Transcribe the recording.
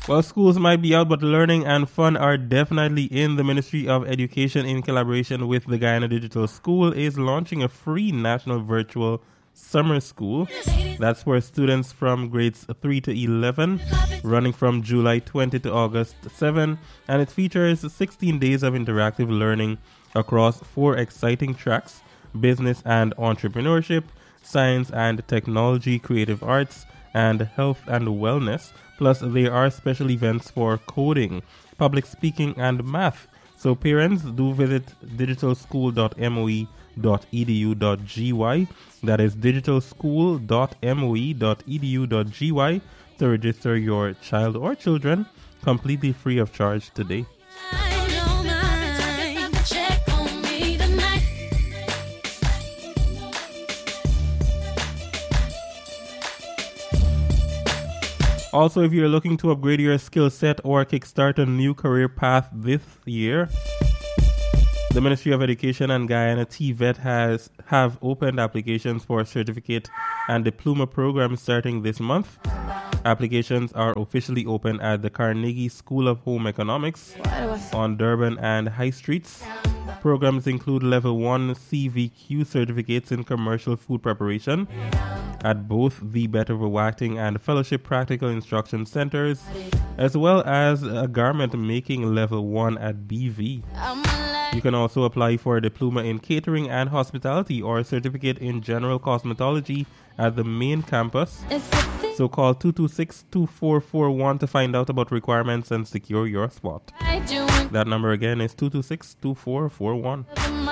Well, schools might be out, but learning and fun are definitely in. The Ministry of Education, in collaboration with the Guyana Digital School, is launching a free national virtual summer school. That's for students from grades 3 to 11, running from July 20 to August 7. And it features 16 days of interactive learning across 4 exciting tracks: business and entrepreneurship, science and technology, creative arts, and health and wellness. Plus, there are special events for coding, public speaking, and math. So parents, do visit digitalschool.moe.edu.gy. That is digitalschool.moe.edu.gy to register your child or children completely free of charge today. Also, if you're looking to upgrade your skill set or kickstart a new career path this year, the Ministry of Education and Guyana TVET have opened applications for certificate and diploma programs starting this month. Applications are officially open at the Carnegie School of Home Economics on Durban and High Streets. Programs include Level 1 CVQ certificates in commercial food preparation at both the Better Wacting and Fellowship Practical Instruction Centers, as well as a garment making Level 1 at BV. You can also apply for a diploma in catering and hospitality or a certificate in general cosmetology at the main campus. So call 226-2441 to find out about requirements and secure your spot. That number again is 226-2441.